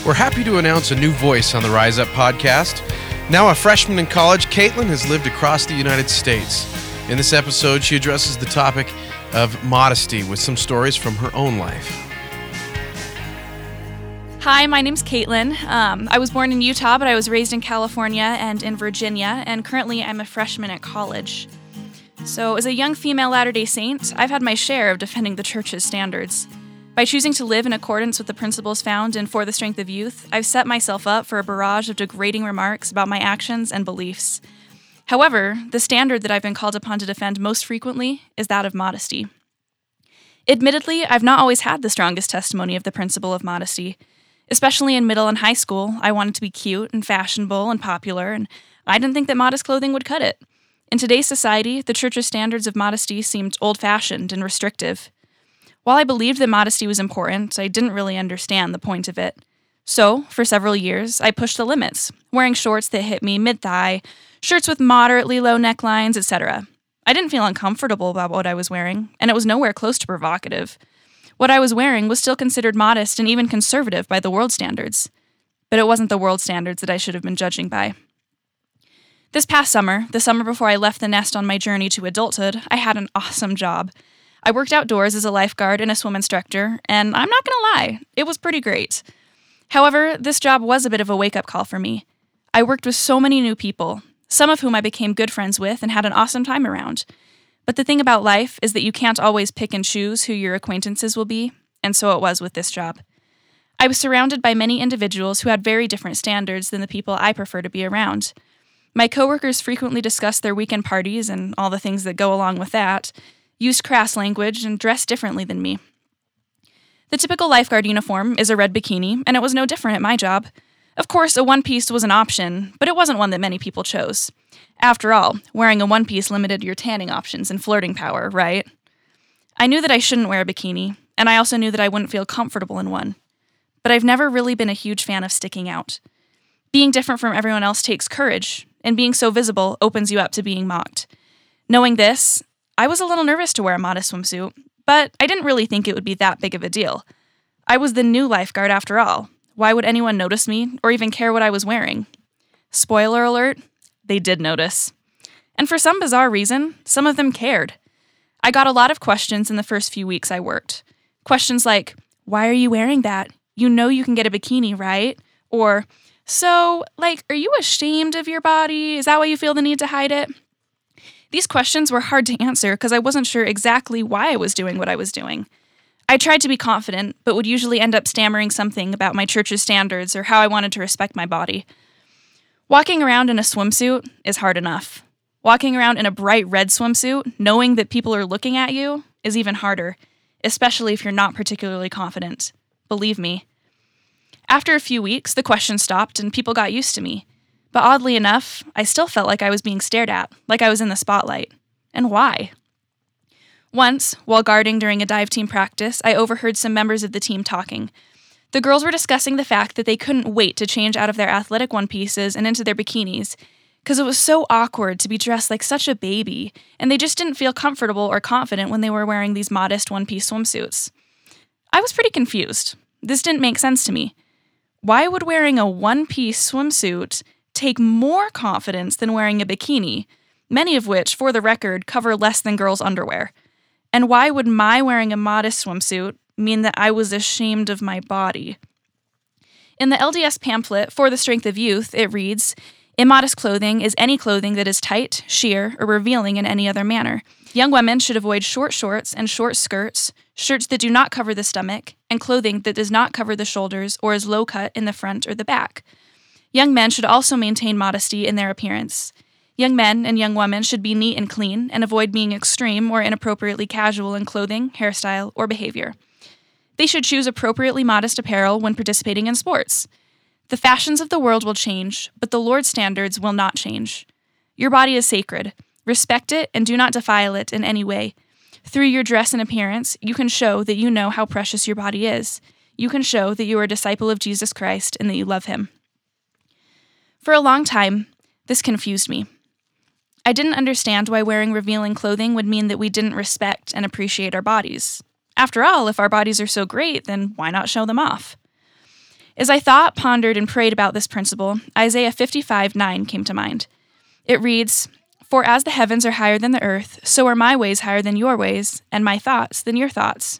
We're happy to announce a new voice on the Rise Up podcast. Now a freshman in college, Caitlin has lived across the United States. In this episode, she addresses the topic of modesty with some stories from her own life. Hi, my name's Caitlin. I was born in Utah, but I was raised in California and in Virginia, and currently I'm a freshman at college. So as a young female Latter-day Saint, I've had my share of defending the church's standards. By choosing to live in accordance with the principles found in For the Strength of Youth, I've set myself up for a barrage of degrading remarks about my actions and beliefs. However, the standard that I've been called upon to defend most frequently is that of modesty. Admittedly, I've not always had the strongest testimony of the principle of modesty. Especially in middle and high school, I wanted to be cute and fashionable and popular, and I didn't think that modest clothing would cut it. In today's society, the church's standards of modesty seemed old-fashioned and restrictive. While I believed that modesty was important, I didn't really understand the point of it. So, for several years, I pushed the limits, wearing shorts that hit me mid-thigh, shirts with moderately low necklines, etc. I didn't feel uncomfortable about what I was wearing, and it was nowhere close to provocative. What I was wearing was still considered modest and even conservative by the world standards. But it wasn't the world standards that I should have been judging by. This past summer, the summer before I left the nest on my journey to adulthood, I had an awesome job. I worked outdoors as a lifeguard and a swim instructor, and I'm not gonna lie, it was pretty great. However, this job was a bit of a wake-up call for me. I worked with so many new people, some of whom I became good friends with and had an awesome time around. But the thing about life is that you can't always pick and choose who your acquaintances will be, and so it was with this job. I was surrounded by many individuals who had very different standards than the people I prefer to be around. My coworkers frequently discussed their weekend parties and all the things that go along with that, used crass language, and dressed differently than me. The typical lifeguard uniform is a red bikini, and it was no different at my job. Of course, a one-piece was an option, but it wasn't one that many people chose. After all, wearing a one-piece limited your tanning options and flirting power, right? I knew that I shouldn't wear a bikini, and I also knew that I wouldn't feel comfortable in one. But I've never really been a huge fan of sticking out. Being different from everyone else takes courage, and being so visible opens you up to being mocked. Knowing this, I was a little nervous to wear a modest swimsuit, but I didn't really think it would be that big of a deal. I was the new lifeguard after all. Why would anyone notice me or even care what I was wearing? Spoiler alert, they did notice. And for some bizarre reason, some of them cared. I got a lot of questions in the first few weeks I worked. Questions like, why are you wearing that? You know you can get a bikini, right? Or, are you ashamed of your body? Is that why you feel the need to hide it? These questions were hard to answer because I wasn't sure exactly why I was doing what I was doing. I tried to be confident, but would usually end up stammering something about my church's standards or how I wanted to respect my body. Walking around in a swimsuit is hard enough. Walking around in a bright red swimsuit, knowing that people are looking at you, is even harder, especially if you're not particularly confident. Believe me. After a few weeks, the questions stopped and people got used to me. But oddly enough, I still felt like I was being stared at, like I was in the spotlight. And why? Once, while guarding during a dive team practice, I overheard some members of the team talking. The girls were discussing the fact that they couldn't wait to change out of their athletic one-pieces and into their bikinis, because it was so awkward to be dressed like such a baby, and they just didn't feel comfortable or confident when they were wearing these modest one-piece swimsuits. I was pretty confused. This didn't make sense to me. Why would wearing a one-piece swimsuit take more confidence than wearing a bikini, many of which, for the record, cover less than girls' underwear? And why would my wearing a modest swimsuit mean that I was ashamed of my body? In the LDS pamphlet, For the Strength of Youth, it reads, immodest clothing is any clothing that is tight, sheer, or revealing in any other manner. Young women should avoid short shorts and short skirts, shirts that do not cover the stomach, and clothing that does not cover the shoulders or is low cut in the front or the back. Young men should also maintain modesty in their appearance. Young men and young women should be neat and clean and avoid being extreme or inappropriately casual in clothing, hairstyle, or behavior. They should choose appropriately modest apparel when participating in sports. The fashions of the world will change, but the Lord's standards will not change. Your body is sacred. Respect it and do not defile it in any way. Through your dress and appearance, you can show that you know how precious your body is. You can show that you are a disciple of Jesus Christ and that you love him. For a long time, this confused me. I didn't understand why wearing revealing clothing would mean that we didn't respect and appreciate our bodies. After all, if our bodies are so great, then why not show them off? As I thought, pondered, and prayed about this principle, Isaiah 55:9 came to mind. It reads, "For as the heavens are higher than the earth, so are my ways higher than your ways, and my thoughts than your thoughts."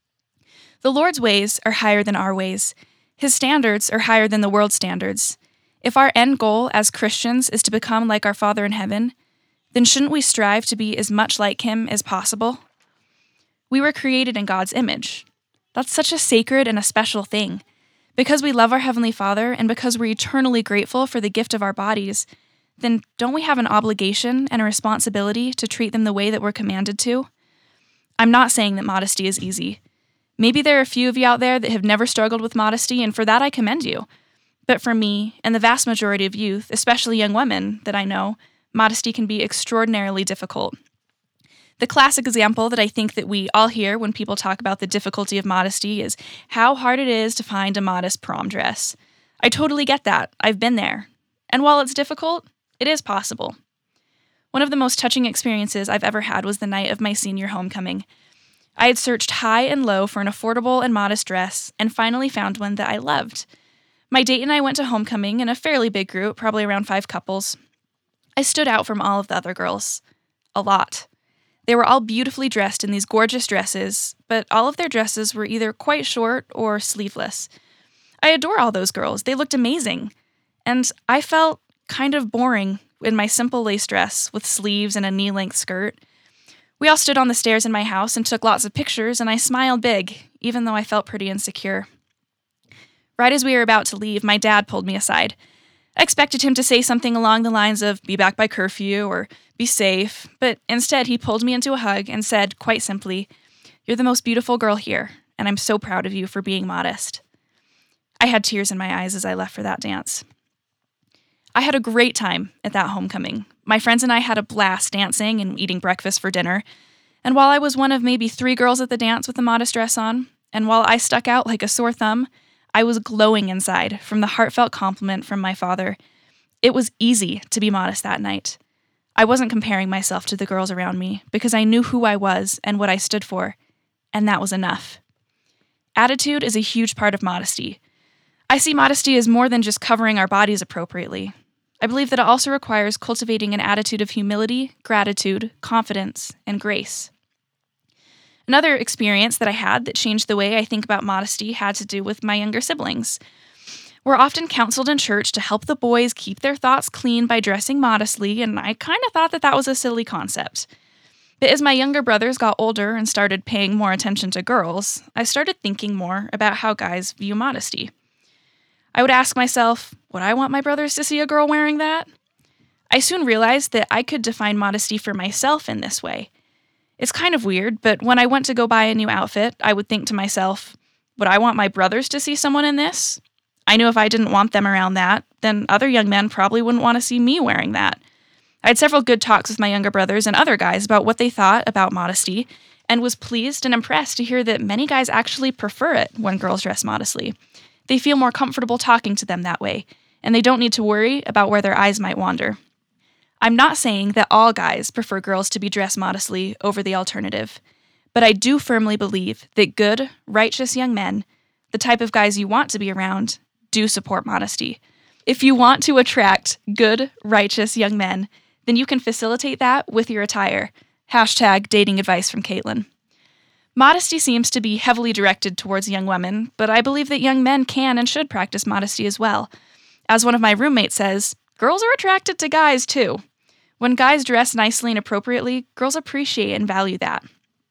The Lord's ways are higher than our ways. His standards are higher than the world's standards. If our end goal as Christians is to become like our Father in heaven, then shouldn't we strive to be as much like him as possible? We were created in God's image. That's such a sacred and a special thing. Because we love our Heavenly Father and because we're eternally grateful for the gift of our bodies, then don't we have an obligation and a responsibility to treat them the way that we're commanded to? I'm not saying that modesty is easy. Maybe there are a few of you out there that have never struggled with modesty, and for that I commend you. But for me, and the vast majority of youth, especially young women that I know, modesty can be extraordinarily difficult. The classic example that I think that we all hear when people talk about the difficulty of modesty is how hard it is to find a modest prom dress. I totally get that. I've been there. And while it's difficult, it is possible. One of the most touching experiences I've ever had was the night of my senior homecoming. I had searched high and low for an affordable and modest dress and finally found one that I loved. My date and I went to homecoming in a fairly big group, probably around 5 couples. I stood out from all of the other girls. A lot. They were all beautifully dressed in these gorgeous dresses, but all of their dresses were either quite short or sleeveless. I adore all those girls. They looked amazing. And I felt kind of boring in my simple lace dress with sleeves and a knee-length skirt. We all stood on the stairs in my house and took lots of pictures, and I smiled big, even though I felt pretty insecure. Right as we were about to leave, my dad pulled me aside. I expected him to say something along the lines of, "Be back by curfew," or "Be safe," but instead he pulled me into a hug and said, quite simply, "You're the most beautiful girl here, and I'm so proud of you for being modest." I had tears in my eyes as I left for that dance. I had a great time at that homecoming. My friends and I had a blast dancing and eating breakfast for dinner, and while I was one of maybe 3 girls at the dance with a modest dress on, and while I stuck out like a sore thumb, I was glowing inside from the heartfelt compliment from my father. It was easy to be modest that night. I wasn't comparing myself to the girls around me because I knew who I was and what I stood for, and that was enough. Attitude is a huge part of modesty. I see modesty as more than just covering our bodies appropriately. I believe that it also requires cultivating an attitude of humility, gratitude, confidence, and grace. Another experience that I had that changed the way I think about modesty had to do with my younger siblings. We're often counseled in church to help the boys keep their thoughts clean by dressing modestly, and I kind of thought that that was a silly concept. But as my younger brothers got older and started paying more attention to girls, I started thinking more about how guys view modesty. I would ask myself, would I want my brothers to see a girl wearing that? I soon realized that I could define modesty for myself in this way. It's kind of weird, but when I went to go buy a new outfit, I would think to myself, would I want my brothers to see someone in this? I knew if I didn't want them around that, then other young men probably wouldn't want to see me wearing that. I had several good talks with my younger brothers and other guys about what they thought about modesty, and was pleased and impressed to hear that many guys actually prefer it when girls dress modestly. They feel more comfortable talking to them that way, and they don't need to worry about where their eyes might wander. I'm not saying that all guys prefer girls to be dressed modestly over the alternative, but I do firmly believe that good, righteous young men, the type of guys you want to be around, do support modesty. If you want to attract good, righteous young men, then you can facilitate that with your attire. #dating advice from Caitlin. Modesty seems to be heavily directed towards young women, but I believe that young men can and should practice modesty as well. As one of my roommates says, girls are attracted to guys too. When guys dress nicely and appropriately, girls appreciate and value that.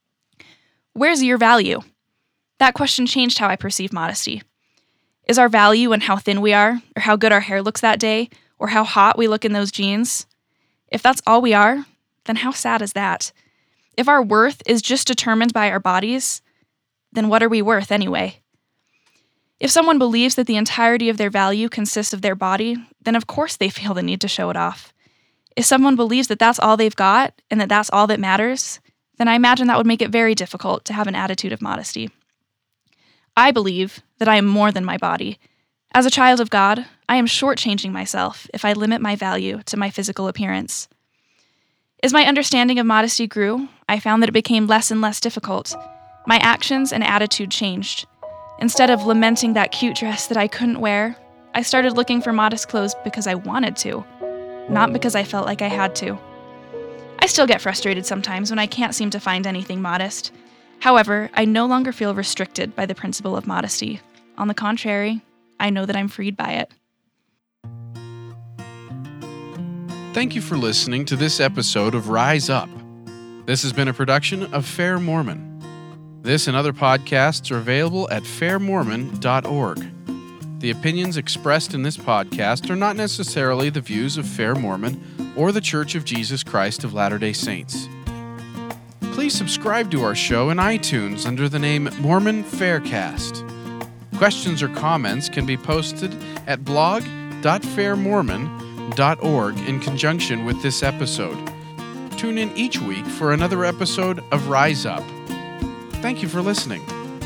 Where's your value? That question changed how I perceive modesty. Is our value in how thin we are, or how good our hair looks that day, or how hot we look in those jeans? If that's all we are, then how sad is that? If our worth is just determined by our bodies, then what are we worth anyway? If someone believes that the entirety of their value consists of their body, then of course they feel the need to show it off. If someone believes that that's all they've got and that that's all that matters, then I imagine that would make it very difficult to have an attitude of modesty. I believe that I am more than my body. As a child of God, I am shortchanging myself if I limit my value to my physical appearance. As my understanding of modesty grew, I found that it became less and less difficult. My actions and attitude changed. Instead of lamenting that cute dress that I couldn't wear, I started looking for modest clothes because I wanted to, not because I felt like I had to. I still get frustrated sometimes when I can't seem to find anything modest. However, I no longer feel restricted by the principle of modesty. On the contrary, I know that I'm freed by it. Thank you for listening to this episode of Rise Up. This has been a production of Fair Mormon. This and other podcasts are available at fairmormon.org. The opinions expressed in this podcast are not necessarily the views of Fair Mormon or the Church of Jesus Christ of Latter-day Saints. Please subscribe to our show in iTunes under the name Mormon Faircast. Questions or comments can be posted at blog.fairmormon.org in conjunction with this episode. Tune in each week for another episode of Rise Up. Thank you for listening.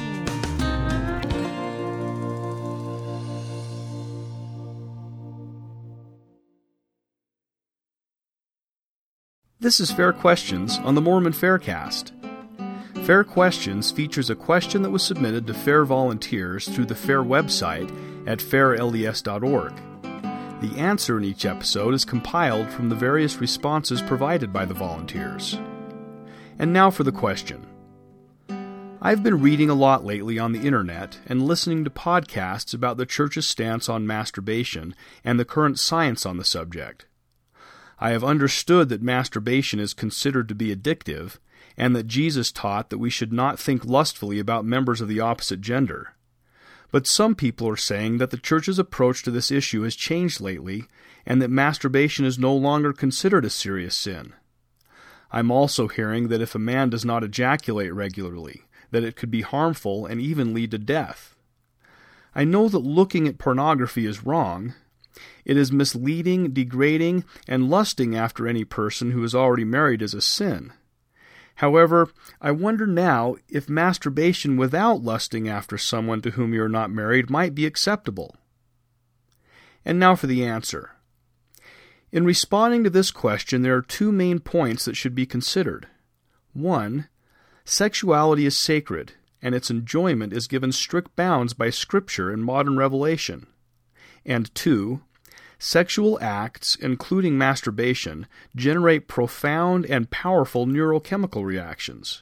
This is Fair Questions on the Mormon Faircast. Fair Questions features a question that was submitted to Fair volunteers through the Fair website at fairles.org. The answer in each episode is compiled from the various responses provided by the volunteers. And now for the question. I've been reading a lot lately on the internet and listening to podcasts about the Church's stance on masturbation and the current science on the subject. I have understood that masturbation is considered to be addictive, and that Jesus taught that we should not think lustfully about members of the opposite gender. But some people are saying that the Church's approach to this issue has changed lately, and that masturbation is no longer considered a serious sin. I'm also hearing that if a man does not ejaculate regularly, that it could be harmful and even lead to death. I know that looking at pornography is wrong. It is misleading, degrading, and lusting after any person who is already married is a sin. However, I wonder now if masturbation without lusting after someone to whom you are not married might be acceptable. And now for the answer. In responding to this question, there are two main points that should be considered. 1. Sexuality is sacred, and its enjoyment is given strict bounds by Scripture and modern revelation. And 2. Sexual acts, including masturbation, generate profound and powerful neurochemical reactions.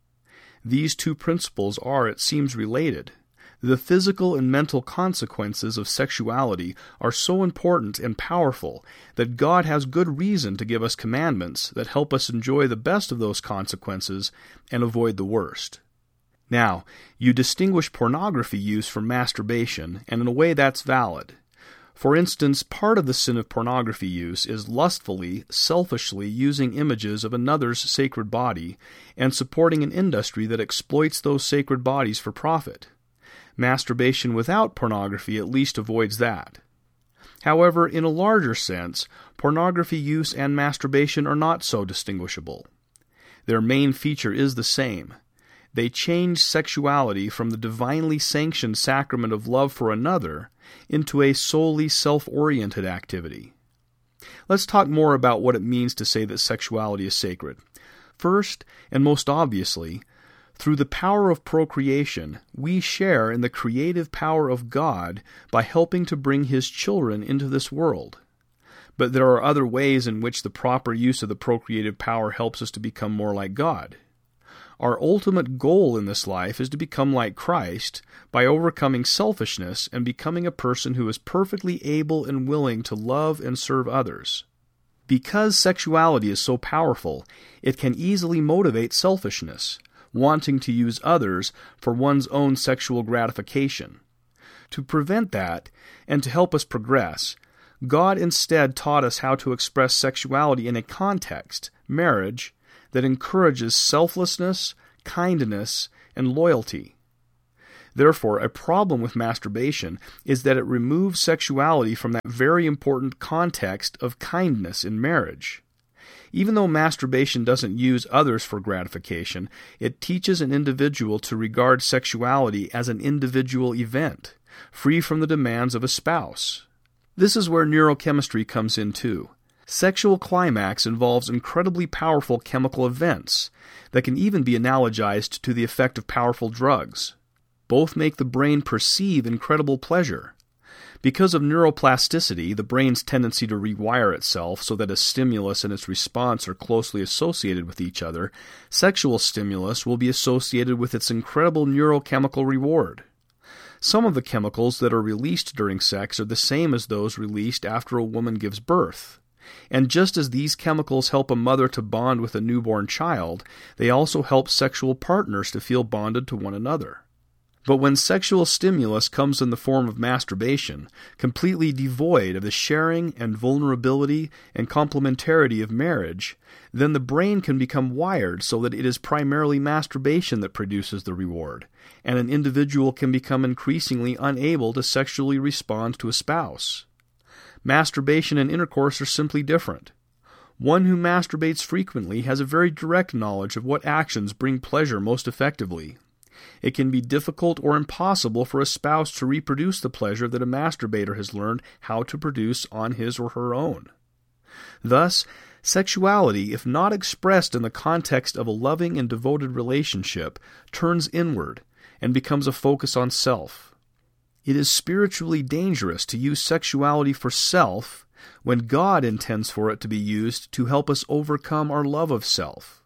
These two principles are, it seems, related. The physical and mental consequences of sexuality are so important and powerful that God has good reason to give us commandments that help us enjoy the best of those consequences and avoid the worst. Now, you distinguish pornography use from masturbation, and in a way that's valid. For instance, part of the sin of pornography use is lustfully, selfishly using images of another's sacred body and supporting an industry that exploits those sacred bodies for profit. Masturbation without pornography at least avoids that. However, in a larger sense, pornography use and masturbation are not so distinguishable. Their main feature is the same. They change sexuality from the divinely sanctioned sacrament of love for another into a solely self-oriented activity. Let's talk more about what it means to say that sexuality is sacred. First, and most obviously, through the power of procreation, we share in the creative power of God by helping to bring His children into this world. But there are other ways in which the proper use of the procreative power helps us to become more like God. Our ultimate goal in this life is to become like Christ by overcoming selfishness and becoming a person who is perfectly able and willing to love and serve others. Because sexuality is so powerful, it can easily motivate selfishness, wanting to use others for one's own sexual gratification. To prevent that, and to help us progress, God instead taught us how to express sexuality in a context, marriage, that encourages selflessness, kindness, and loyalty. Therefore, a problem with masturbation is that it removes sexuality from that very important context of kindness in marriage. Even though masturbation doesn't use others for gratification, it teaches an individual to regard sexuality as an individual event, free from the demands of a spouse. This is where neurochemistry comes in too. Sexual climax involves incredibly powerful chemical events that can even be analogized to the effect of powerful drugs. Both make the brain perceive incredible pleasure. Because of neuroplasticity, the brain's tendency to rewire itself so that a stimulus and its response are closely associated with each other, sexual stimulus will be associated with its incredible neurochemical reward. Some of the chemicals that are released during sex are the same as those released after a woman gives birth. And just as these chemicals help a mother to bond with a newborn child, they also help sexual partners to feel bonded to one another. But when sexual stimulus comes in the form of masturbation, completely devoid of the sharing and vulnerability and complementarity of marriage, then the brain can become wired so that it is primarily masturbation that produces the reward, and an individual can become increasingly unable to sexually respond to a spouse. Masturbation and intercourse are simply different. One who masturbates frequently has a very direct knowledge of what actions bring pleasure most effectively. It can be difficult or impossible for a spouse to reproduce the pleasure that a masturbator has learned how to produce on his or her own. Thus, sexuality, if not expressed in the context of a loving and devoted relationship, turns inward and becomes a focus on self. It is spiritually dangerous to use sexuality for self when God intends for it to be used to help us overcome our love of self.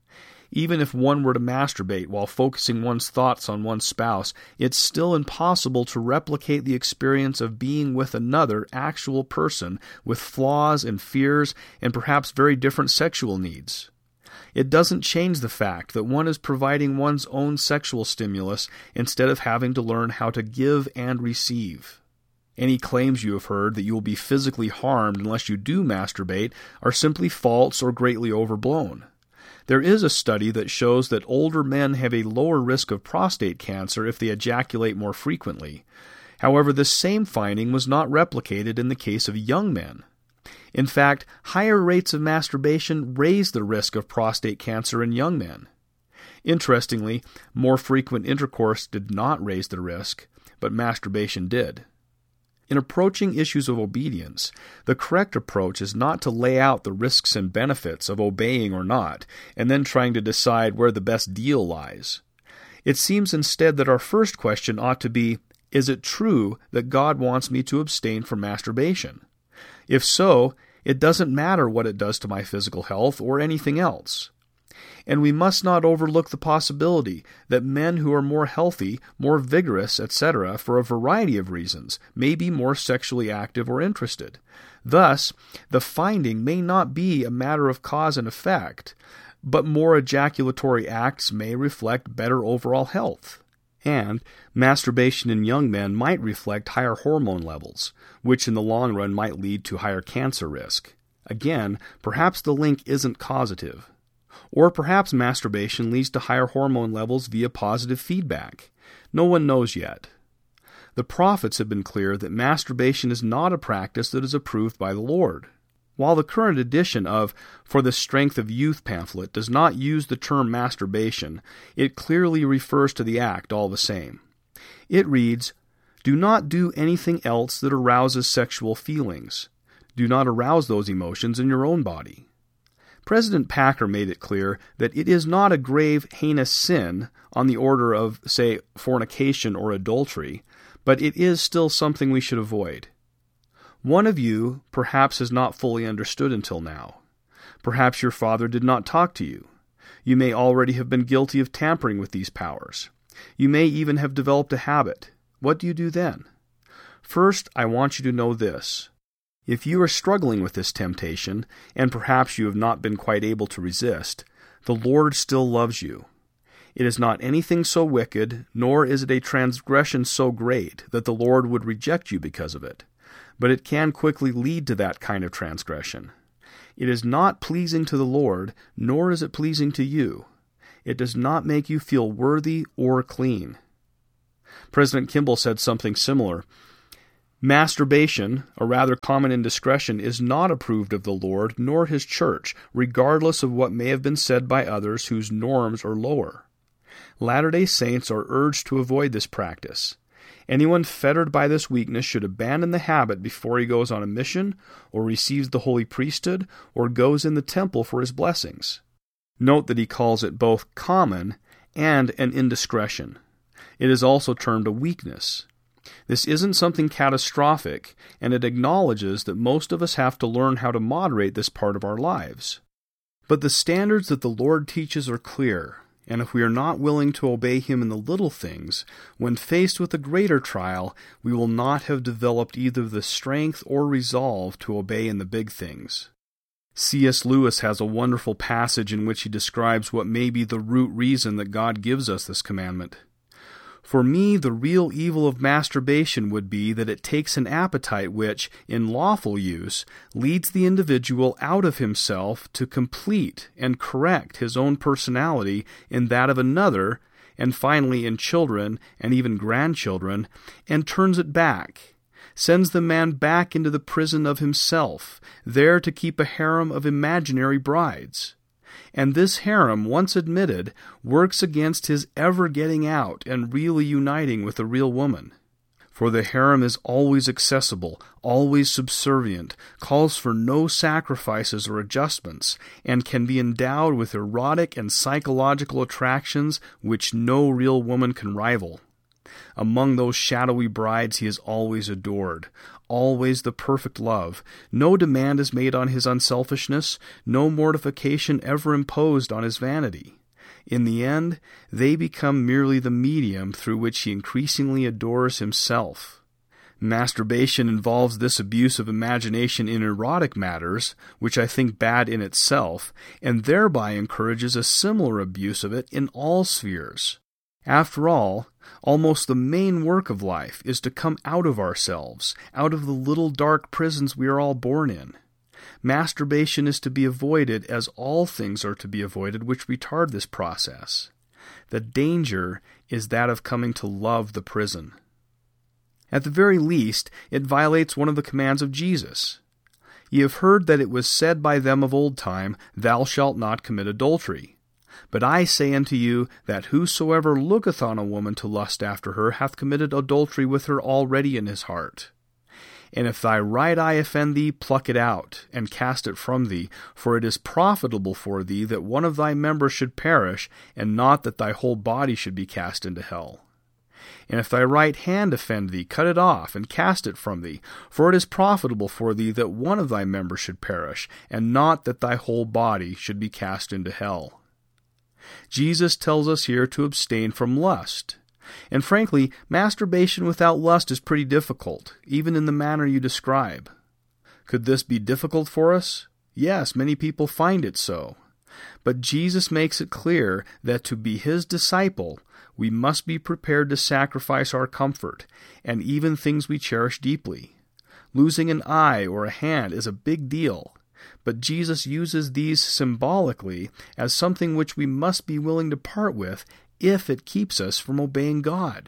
Even if one were to masturbate while focusing one's thoughts on one's spouse, it's still impossible to replicate the experience of being with another actual person with flaws and fears and perhaps very different sexual needs. It doesn't change the fact that one is providing one's own sexual stimulus instead of having to learn how to give and receive. Any claims you have heard that you will be physically harmed unless you do masturbate are simply false or greatly overblown. There is a study that shows that older men have a lower risk of prostate cancer if they ejaculate more frequently. However, this same finding was not replicated in the case of young men. In fact, higher rates of masturbation raise the risk of prostate cancer in young men. Interestingly, more frequent intercourse did not raise the risk, but masturbation did. In approaching issues of obedience, the correct approach is not to lay out the risks and benefits of obeying or not, and then trying to decide where the best deal lies. It seems instead that our first question ought to be, is it true that God wants me to abstain from masturbation? If so, it doesn't matter what it does to my physical health or anything else. And we must not overlook the possibility that men who are more healthy, more vigorous, etc., for a variety of reasons, may be more sexually active or interested. Thus, the finding may not be a matter of cause and effect, but more ejaculatory acts may reflect better overall health. And masturbation in young men might reflect higher hormone levels, which in the long run might lead to higher cancer risk. Again, perhaps the link isn't causative. Or perhaps masturbation leads to higher hormone levels via positive feedback. No one knows yet. The prophets have been clear that masturbation is not a practice that is approved by the Lord. While the current edition of For the Strength of Youth pamphlet does not use the term masturbation, it clearly refers to the act all the same. It reads, "Do not do anything else that arouses sexual feelings. Do not arouse those emotions in your own body." President Packer made it clear that it is not a grave, heinous sin on the order of, say, fornication or adultery, but it is still something we should avoid. One of you perhaps has not fully understood until now. Perhaps your father did not talk to you. You may already have been guilty of tampering with these powers. You may even have developed a habit. What do you do then? First, I want you to know this. If you are struggling with this temptation, and perhaps you have not been quite able to resist, the Lord still loves you. It is not anything so wicked, nor is it a transgression so great that the Lord would reject you because of it. But it can quickly lead to that kind of transgression. It is not pleasing to the Lord, nor is it pleasing to you. It does not make you feel worthy or clean. President Kimball said something similar. Masturbation, a rather common indiscretion, is not approved of the Lord nor His church, regardless of what may have been said by others whose norms are lower. Latter-day Saints are urged to avoid this practice. Anyone fettered by this weakness should abandon the habit before he goes on a mission, or receives the holy priesthood, or goes in the temple for his blessings. Note that he calls it both common and an indiscretion. It is also termed a weakness. This isn't something catastrophic, and it acknowledges that most of us have to learn how to moderate this part of our lives. But the standards that the Lord teaches are clear, and if we are not willing to obey Him in the little things, when faced with a greater trial, we will not have developed either the strength or resolve to obey in the big things. C.S. Lewis has a wonderful passage in which he describes what may be the root reason that God gives us this commandment. For me, the real evil of masturbation would be that it takes an appetite which, in lawful use, leads the individual out of himself to complete and correct his own personality in that of another, and finally in children and even grandchildren, and turns it back, sends the man back into the prison of himself, there to keep a harem of imaginary brides. And this harem, once admitted, works against his ever getting out and really uniting with a real woman. For the harem is always accessible, always subservient, calls for no sacrifices or adjustments, and can be endowed with erotic and psychological attractions which no real woman can rival. Among those shadowy brides he is always adored, always the perfect love. No demand is made on his unselfishness, no mortification ever imposed on his vanity. In the end, they become merely the medium through which he increasingly adores himself. Masturbation involves this abuse of imagination in erotic matters, which I think bad in itself, and thereby encourages a similar abuse of it in all spheres. After all, almost the main work of life is to come out of ourselves, out of the little dark prisons we are all born in. Masturbation is to be avoided as all things are to be avoided which retard this process. The danger is that of coming to love the prison. At the very least, it violates one of the commands of Jesus. Ye have heard that it was said by them of old time, Thou shalt not commit adultery. But I say unto you, that whosoever looketh on a woman to lust after her hath committed adultery with her already in his heart. And if thy right eye offend thee, pluck it out, and cast it from thee, for it is profitable for thee that one of thy members should perish, and not that thy whole body should be cast into hell. And if thy right hand offend thee, cut it off, and cast it from thee, for it is profitable for thee that one of thy members should perish, and not that thy whole body should be cast into hell. Jesus tells us here to abstain from lust. And frankly, masturbation without lust is pretty difficult, even in the manner you describe. Could this be difficult for us? Yes, many people find it so. But Jesus makes it clear that to be His disciple, we must be prepared to sacrifice our comfort, and even things we cherish deeply. Losing an eye or a hand is a big deal, but Jesus uses these symbolically as something which we must be willing to part with if it keeps us from obeying God.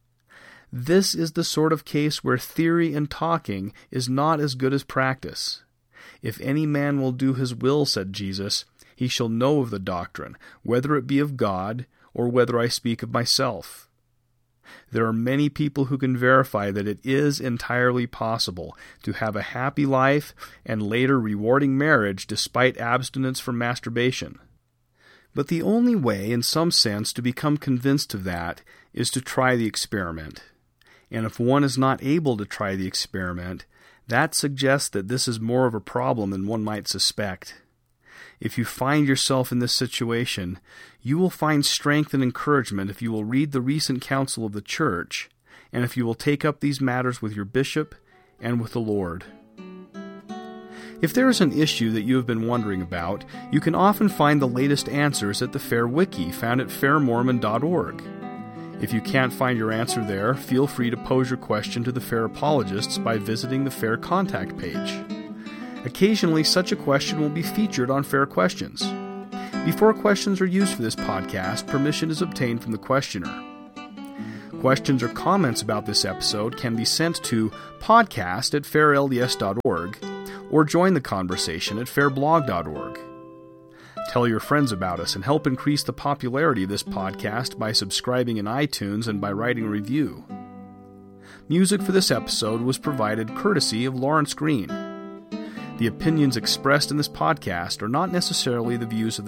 This is the sort of case where theory and talking is not as good as practice. If any man will do his will, said Jesus, he shall know of the doctrine, whether it be of God or whether I speak of myself. There are many people who can verify that it is entirely possible to have a happy life and later rewarding marriage despite abstinence from masturbation. But the only way, in some sense, to become convinced of that is to try the experiment. And if one is not able to try the experiment, that suggests that this is more of a problem than one might suspect. If you find yourself in this situation, you will find strength and encouragement if you will read the recent council of the church, and if you will take up these matters with your bishop and with the Lord. If there is an issue that you have been wondering about, you can often find the latest answers at the Fair Wiki found at fairmormon.org. If you can't find your answer there, feel free to pose your question to the Fair Apologists by visiting the Fair contact page. Occasionally, such a question will be featured on Fair Questions. Before questions are used for this podcast, permission is obtained from the questioner. Questions or comments about this episode can be sent to podcast@fairlds.org or join the conversation at fairblog.org. Tell your friends about us and help increase the popularity of this podcast by subscribing in iTunes and by writing a review. Music for this episode was provided courtesy of Lawrence Green. The opinions expressed in this podcast are not necessarily the views of the Church of Jesus Christ of Latter-day Saints or of FAIR.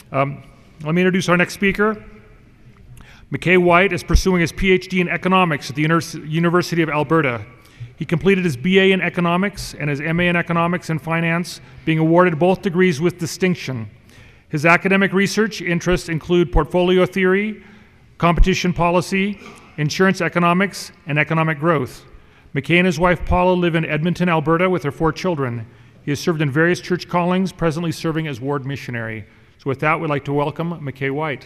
Let me introduce our next speaker. McKay White is pursuing his PhD in economics at the University of Alberta. He completed his BA in economics and his MA in economics and finance, being awarded both degrees with distinction. His academic research interests include portfolio theory, competition policy, insurance economics, and economic growth. McKay and his wife Paula live in Edmonton, Alberta with their 4 children. He has served in various church callings, presently serving as ward missionary. So with that, we'd like to welcome McKay White.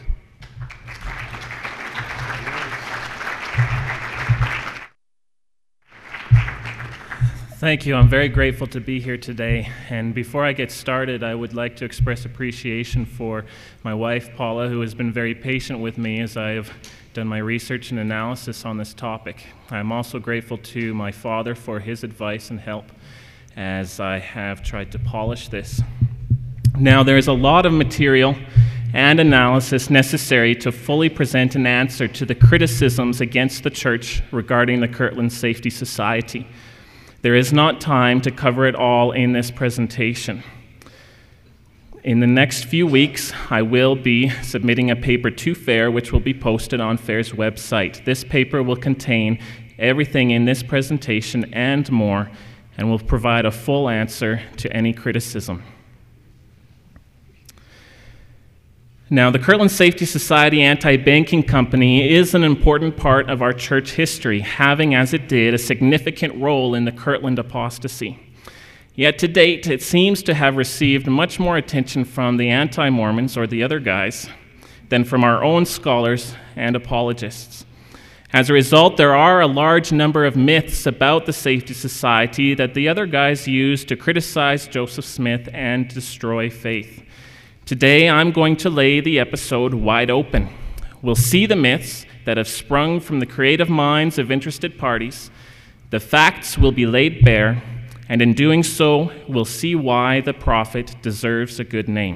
Thank you. I'm very grateful to be here today. And before I get started, I would like to express appreciation for my wife, Paula, who has been very patient with me as I have done my research and analysis on this topic. I'm also grateful to my father for his advice and help as I have tried to polish this. Now, there is a lot of material and analysis necessary to fully present an answer to the criticisms against the church regarding the Kirtland Safety Society. There is not time to cover it all in this presentation. In the next few weeks, I will be submitting a paper to FAIR, which will be posted on FAIR's website. This paper will contain everything in this presentation and more, and will provide a full answer to any criticism. Now, the Kirtland Safety Society Anti-Banking Company is an important part of our church history, having, as it did, a significant role in the Kirtland apostasy. Yet to date, it seems to have received much more attention from the anti-Mormons, or the other guys, than from our own scholars and apologists. As a result, there are a large number of myths about the Safety Society that the other guys use to criticize Joseph Smith and destroy faith. Today, I'm going to lay the episode wide open. We'll see the myths that have sprung from the creative minds of interested parties. The facts will be laid bare, and in doing so, we'll see why the prophet deserves a good name.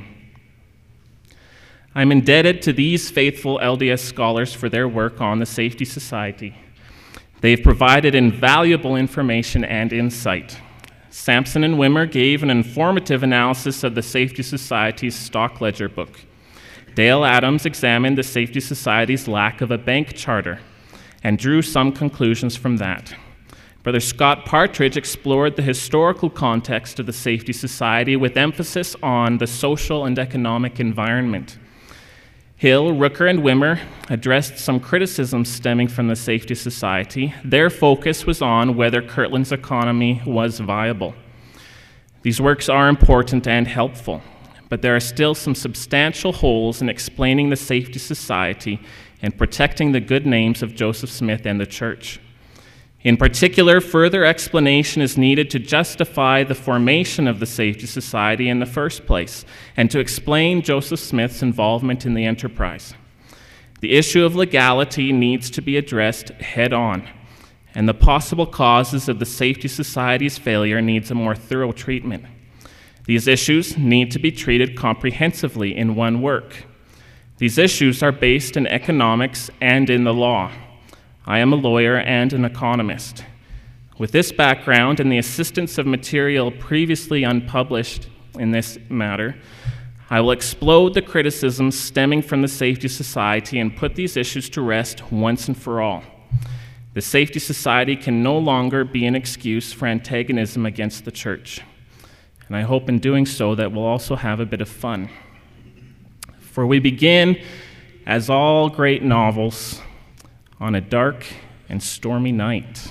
I'm indebted to these faithful LDS scholars for their work on the Safety Society. They've provided invaluable information and insight. Sampson and Wimmer gave an informative analysis of the Safety Society's stock ledger book. Dale Adams examined the Safety Society's lack of a bank charter and drew some conclusions from that. Brother Scott Partridge explored the historical context of the Safety Society with emphasis on the social and economic environment. Hill, Rooker, and Wimmer addressed some criticisms stemming from the Safety Society. Their focus was on whether Kirtland's economy was viable. These works are important and helpful, but there are still some substantial holes in explaining the Safety Society and protecting the good names of Joseph Smith and the church. In particular, further explanation is needed to justify the formation of the Safety Society in the first place, and to explain Joseph Smith's involvement in the enterprise. The issue of legality needs to be addressed head-on, and the possible causes of the Safety Society's failure needs a more thorough treatment. These issues need to be treated comprehensively in one work. These issues are based in economics and in the law. I am a lawyer and an economist. With this background and the assistance of material previously unpublished in this matter, I will explode the criticisms stemming from the Safety Society and put these issues to rest once and for all. The Safety Society can no longer be an excuse for antagonism against the church. And I hope in doing so that we'll also have a bit of fun. For we begin, as all great novels, on a dark and stormy night.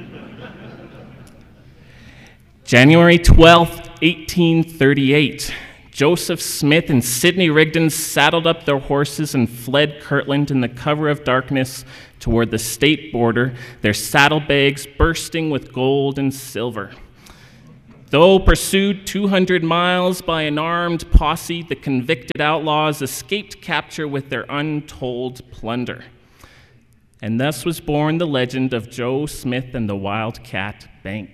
January 12th, 1838, Joseph Smith and Sidney Rigdon saddled up their horses and fled Kirtland in the cover of darkness toward the state border, their saddlebags bursting with gold and silver. Though pursued 200 miles by an armed posse, the convicted outlaws escaped capture with their untold plunder. And thus was born the legend of Joe Smith and the Wildcat Bank.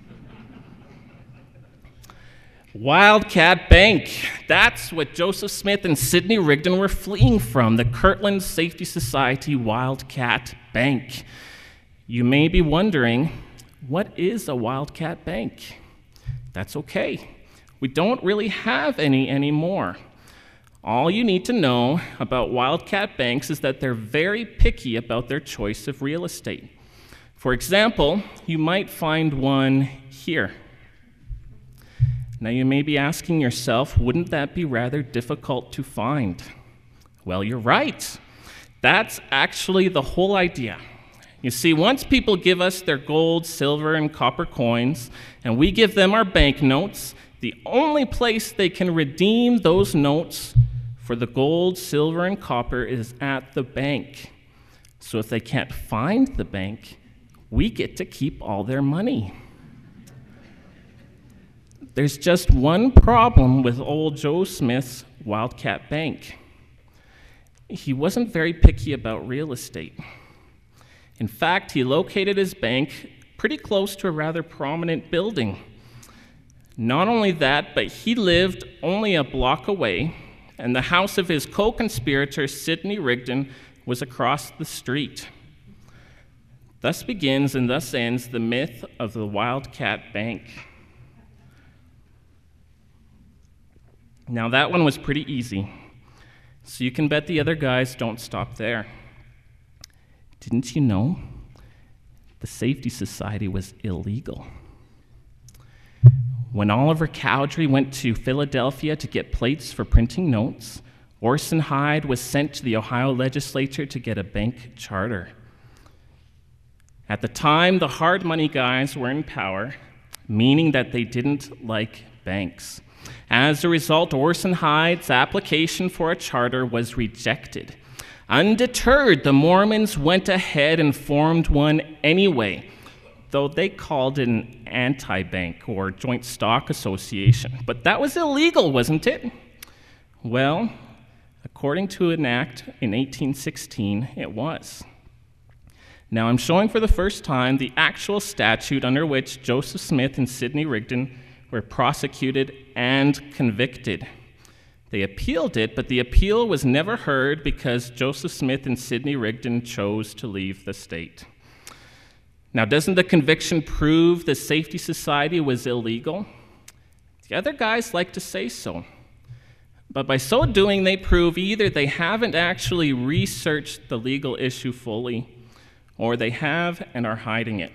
Wildcat Bank. That's what Joseph Smith and Sidney Rigdon were fleeing from, the Kirtland Safety Society Wildcat Bank. You may be wondering, what is a Wildcat Bank? That's okay. We don't really have any anymore. All you need to know about wildcat banks is that they're very picky about their choice of real estate. For example, you might find one here. Now you may be asking yourself, wouldn't that be rather difficult to find? Well, you're right. That's actually the whole idea. You see, once people give us their gold, silver, and copper coins, and we give them our banknotes, the only place they can redeem those notes for the gold, silver, and copper is at the bank. So if they can't find the bank, we get to keep all their money. There's just one problem with old Joe Smith's Wildcat Bank. He wasn't very picky about real estate. In fact, he located his bank pretty close to a rather prominent building. Not only that, but he lived only a block away, and the house of his co-conspirator, Sidney Rigdon, was across the street. Thus begins and thus ends the myth of the Wildcat Bank. Now that one was pretty easy, so you can bet the other guys don't stop there. Didn't you know the Safety Society was illegal? When Oliver Cowdery went to Philadelphia to get plates for printing notes, Orson Hyde was sent to the Ohio legislature to get a bank charter. At the time, the hard money guys were in power, meaning that they didn't like banks. As a result, Orson Hyde's application for a charter was rejected. Undeterred, the Mormons went ahead and formed one anyway, though they called it an anti-bank or joint stock association. But that was illegal, wasn't it? Well, according to an act in 1816, it was. Now, I'm showing for the first time the actual statute under which Joseph Smith and Sidney Rigdon were prosecuted and convicted. They appealed it, but the appeal was never heard because Joseph Smith and Sidney Rigdon chose to leave the state. Now, doesn't the conviction prove the Safety Society was illegal? The other guys like to say so. But by so doing, they prove either they haven't actually researched the legal issue fully, or they have and are hiding it.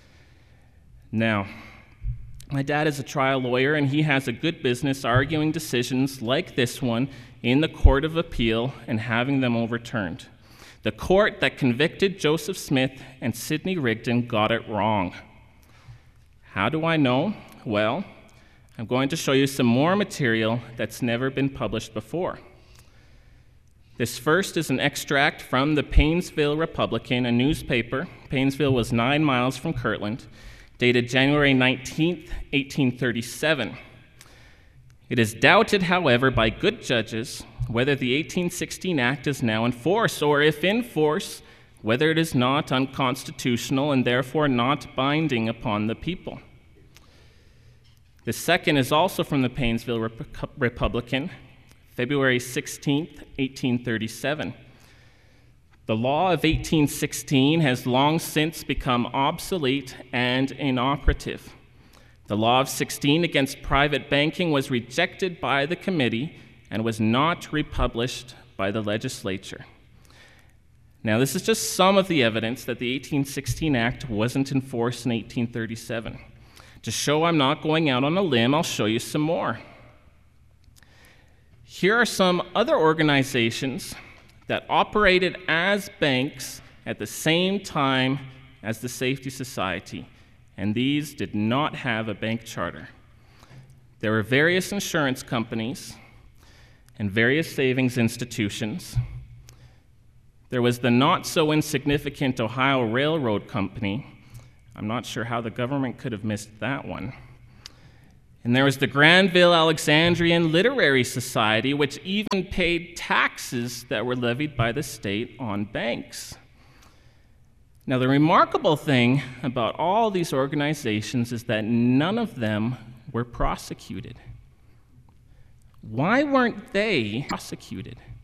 Now, my dad is a trial lawyer, and he has a good business arguing decisions like this one in the Court of Appeal and having them overturned. The court that convicted Joseph Smith and Sidney Rigdon got it wrong. How do I know? Well, I'm going to show you some more material that's never been published before. This first is an extract from the Painesville Republican, a newspaper. Painesville was 9 miles from Kirtland, dated January 19, 1837. It is doubted, however, by good judges whether the 1816 Act is now in force, or if in force, whether it is not unconstitutional and therefore not binding upon the people. The second is also from the Painesville Republican, February 16, 1837. The law of 1816 has long since become obsolete and inoperative. The law of 16 against private banking was rejected by the committee and was not republished by the legislature. Now, this is just some of the evidence that the 1816 Act wasn't enforced in 1837. To show I'm not going out on a limb, I'll show you some more. Here are some other organizations that operated as banks at the same time as the Safety Society, and these did not have a bank charter. There were various insurance companies and various savings institutions. There was the not-so-insignificant Ohio Railroad Company. I'm not sure how the government could have missed that one. And there was the Granville Alexandrian Literary Society, which even paid taxes that were levied by the state on banks. Now, the remarkable thing about all these organizations is that none of them were prosecuted. Why weren't they prosecuted?